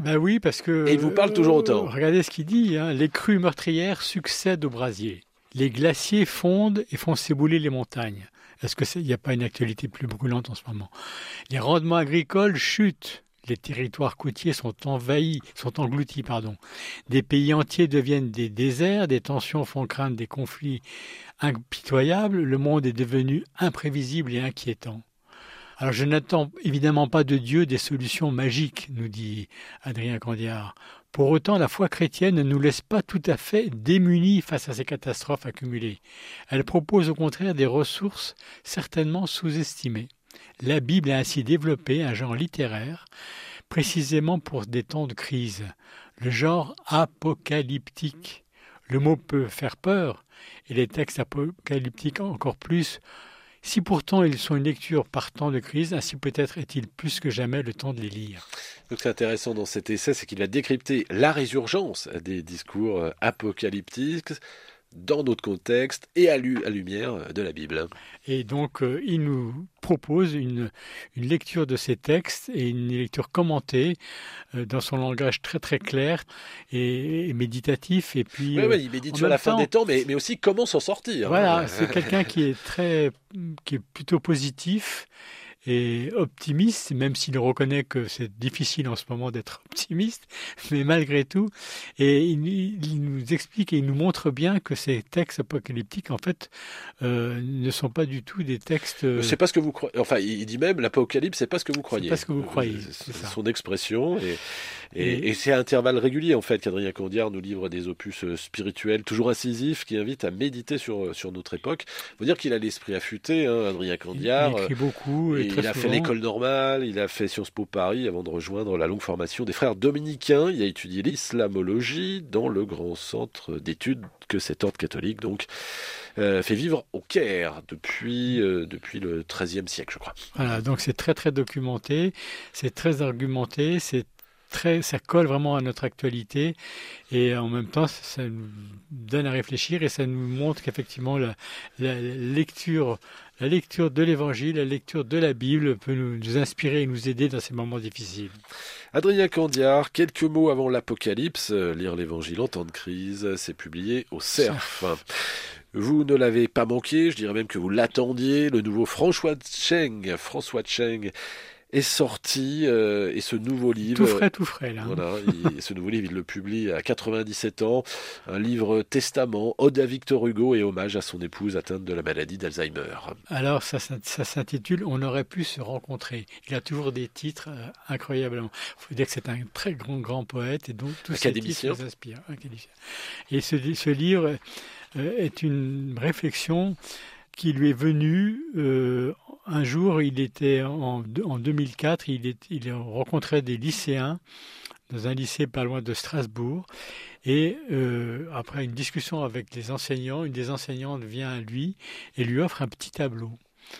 Ben oui, parce que Et il vous parle toujours autant. regardez ce qu'il dit, hein, les crues meurtrières succèdent aux brasiers. Les glaciers fondent et font s'ébouler les montagnes. Est-ce qu'il n'y a pas une actualité plus brûlante en ce moment? Les rendements agricoles chutent. Les territoires côtiers sont engloutis, pardon. Des pays entiers deviennent des déserts, des tensions font craindre des conflits impitoyables, le monde est devenu imprévisible et inquiétant. Alors je n'attends évidemment pas de Dieu des solutions magiques, nous dit Adrien Candiard. Pour autant, la foi chrétienne ne nous laisse pas tout à fait démunis face à ces catastrophes accumulées. Elle propose au contraire des ressources certainement sous-estimées. La Bible a ainsi développé un genre littéraire précisément pour des temps de crise, le genre apocalyptique. Le mot peut faire peur, et les textes apocalyptiques encore plus. Si pourtant ils sont une lecture par temps de crise, ainsi peut-être est-il plus que jamais le temps de les lire. Donc c'est intéressant dans cet essai, c'est qu'il va décrypter la résurgence des discours apocalyptiques dans notre contexte et à lumière de la Bible. Et donc il nous propose une lecture de ces textes et une lecture commentée dans son langage très très clair et méditatif. Et puis, Oui, il médite sur la fin des temps, mais aussi comment s'en sortir. Voilà, c'est quelqu'un qui est plutôt positif et optimiste, même s'il reconnaît que c'est difficile en ce moment d'être optimiste, mais malgré tout, et il nous explique et il nous montre bien que ces textes apocalyptiques, en fait, ne sont pas du tout des textes... C'est pas ce que vous croyez. Enfin, il dit même, l'Apocalypse, c'est pas ce que vous croyez. C'est pas ce que vous croyez, c'est ça. son expression, et c'est à intervalles réguliers, en fait, qu'Adrien Candiard nous livre des opus spirituels, toujours incisifs, qui invitent à méditer sur notre époque. Il faut dire qu'il a l'esprit affûté, hein, Adrien Candiard. Il écrit beaucoup, et très il a souvent. fait l'école normale, il a fait Sciences Po Paris avant de rejoindre la longue formation des frères dominicains. Il a étudié l'islamologie dans le grand centre d'études que cet ordre catholique donc fait vivre au Caire depuis le XIIIe siècle, je crois. Voilà, donc c'est très très documenté, c'est très argumenté, ça colle vraiment à notre actualité et en même temps ça nous donne à réfléchir et ça nous montre qu'effectivement la lecture de l'Évangile, la lecture de la Bible peut nous inspirer et nous aider dans ces moments difficiles. Adrien Candiard, quelques mots avant l'Apocalypse, lire l'Évangile en temps de crise, c'est publié au Cerf. Vous ne l'avez pas manqué, je dirais même que vous l'attendiez, le nouveau François Cheng est sorti et ce nouveau livre... Tout frais là. Voilà, ce nouveau livre, il le publie à 97 ans, un livre testament, ode à Victor Hugo et hommage à son épouse atteinte de la maladie d'Alzheimer. Alors ça s'intitule « On aurait pu se rencontrer ». Il a toujours des titres incroyablement. Il faut dire que c'est un très grand poète et donc tous ces titres nous inspirent. Et ce livre est une réflexion qui lui est venue un jour, il était en 2004, il rencontrait des lycéens dans un lycée pas loin de Strasbourg et après une discussion avec les enseignants, une des enseignantes vient à lui et lui offre un petit tableau,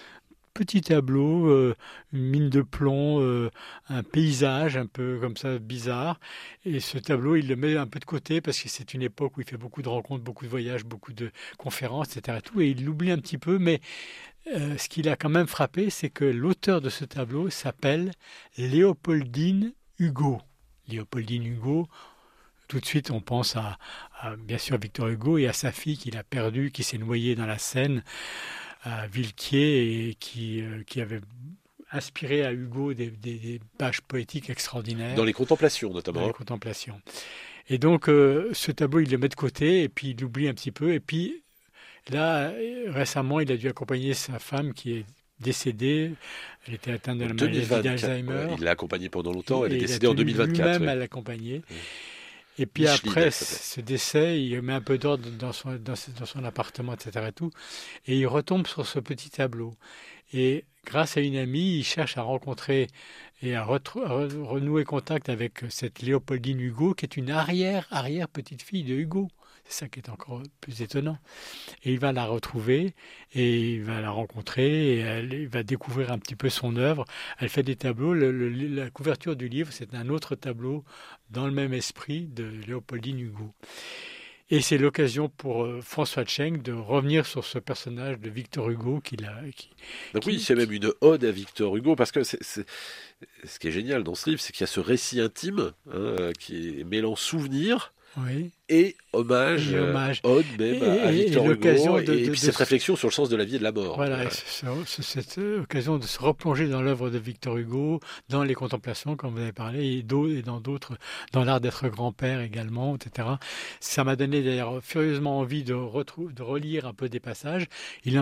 une mine de plomb, un paysage un peu comme ça bizarre. Et ce tableau, il le met un peu de côté parce que c'est une époque où il fait beaucoup de rencontres, beaucoup de voyages, beaucoup de conférences, etc. Et il l'oublie un petit peu, mais ce qui l'a quand même frappé, c'est que l'auteur de ce tableau s'appelle Léopoldine Hugo. Léopoldine Hugo, tout de suite on pense à bien sûr Victor Hugo et à sa fille qu'il a perdue, qui s'est noyée dans la Seine à Villequier et qui avait inspiré à Hugo des pages poétiques extraordinaires. Dans les Contemplations notamment. Dans les Contemplations. Et donc ce tableau, il le met de côté et puis il l'oublie un petit peu. Et puis là, récemment, il a dû accompagner sa femme qui est décédée. Elle était atteinte de la maladie d'Alzheimer. Ouais, il l'a accompagnée pendant longtemps. Elle est décédée en 2024. Lui-même à l'accompagner. Et puis après ce décès, il met un peu d'ordre dans son appartement, etc. Et il retombe sur ce petit tableau. Et grâce à une amie, il cherche à rencontrer et à renouer contact avec cette Léopoldine Hugo, qui est une arrière-petite-fille de Hugo. C'est ça qui est encore plus étonnant. Et il va la retrouver, et il va la rencontrer, et il va découvrir un petit peu son œuvre. Elle fait des tableaux. La couverture du livre, c'est un autre tableau dans le même esprit de Léopoldine Hugo. Et c'est l'occasion pour François Tscheng de revenir sur ce personnage de Victor Hugo Donc oui, c'est même une ode à Victor Hugo, parce que ce qui est génial dans ce livre, c'est qu'il y a ce récit intime qui est mêlant souvenir et hommage, ode même à Victor Hugo, et puis cette réflexion sur le sens de la vie et de la mort. Voilà, c'est cette occasion de se replonger dans l'œuvre de Victor Hugo, dans les contemplations, comme vous avez parlé, et dans d'autres, dans l'art d'être grand-père également, etc. Ça m'a donné d'ailleurs furieusement envie de relire un peu des passages. Il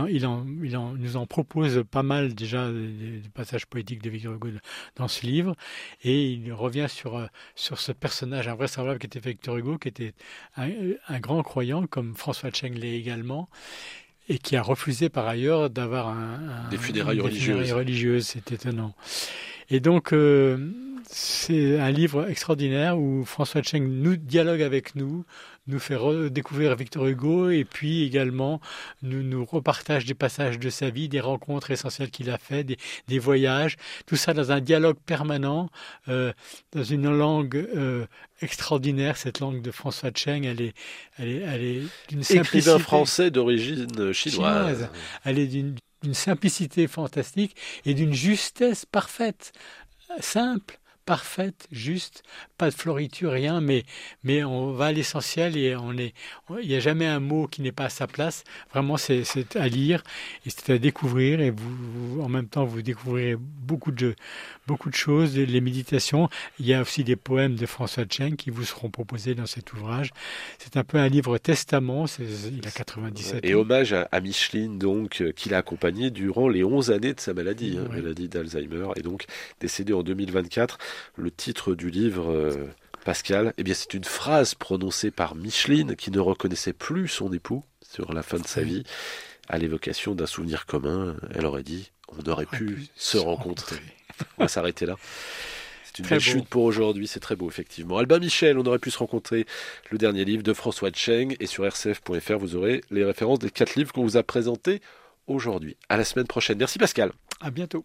nous en propose pas mal déjà des passages poétiques de Victor Hugo dans ce livre, et il revient sur ce personnage invraisemblable qui était Victor Hugo, qui était un grand croyant comme François Tscheng l'est également, et qui a refusé par ailleurs d'avoir des funérailles religieuses. C'est étonnant. Et donc c'est un livre extraordinaire où François Tscheng nous dialogue avec nous fait redécouvrir Victor Hugo, et puis également nous repartage des passages de sa vie, des rencontres essentielles qu'il a fait, des voyages, tout ça dans un dialogue permanent, dans une langue extraordinaire. Cette langue de François Tscheng, elle est d'une simplicité. Écrivain français d'origine chinoise. Elle est d'une simplicité fantastique et d'une justesse parfaite, simple, parfaite, juste, pas de floriture, rien, mais on va à l'essentiel, et il n'y a jamais un mot qui n'est pas à sa place. Vraiment, c'est à lire et c'est à découvrir, et vous en même temps vous découvrirez beaucoup de choses, les méditations. Il y a aussi des poèmes de François Tscheng qui vous seront proposés dans cet ouvrage. C'est un peu un livre testament. Il a 97 ans. Et hommage à Micheline, donc, qui l'a accompagné durant les 11 années de sa maladie, maladie d'Alzheimer, et donc décédé en 2024. Le titre du livre, Pascal, eh bien, c'est une phrase prononcée par Micheline, qui ne reconnaissait plus son époux sur la fin de sa vie. À l'évocation d'un souvenir commun, elle aurait dit « On aurait pu se rencontrer ». On va s'arrêter là. C'est une belle chute pour aujourd'hui, c'est très beau effectivement. Albin Michel, On aurait pu se rencontrer, le dernier livre de François Tscheng, et sur rcf.fr vous aurez les références des 4 livres qu'on vous a présentés aujourd'hui. À la semaine prochaine. Merci Pascal. À bientôt.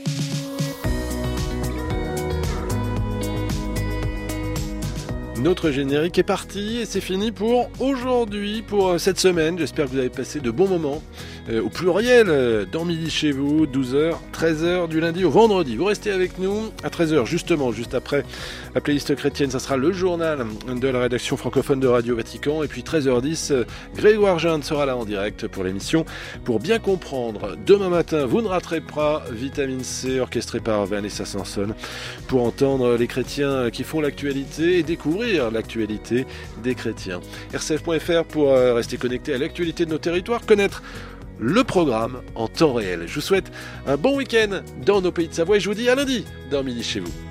Notre générique est parti et c'est fini pour aujourd'hui, pour cette semaine. J'espère que vous avez passé de bons moments. Au pluriel, dans Midi chez vous, 12h, 13h du lundi au vendredi. Vous restez avec nous à 13h, justement, juste après la playlist chrétienne. Ça sera le journal de la rédaction francophone de Radio Vatican. Et puis 13h10, Grégoire Jeanne sera là en direct pour l'émission. Pour bien comprendre, demain matin, vous ne raterez pas Vitamine C, orchestré par Vanessa Sanson, pour entendre les chrétiens qui font l'actualité et découvrir l'actualité des chrétiens. rcf.fr pour rester connecté à l'actualité de nos territoires, connaître le programme en temps réel. Je vous souhaite un bon week-end dans nos pays de Savoie et je vous dis à lundi dans Midi chez vous.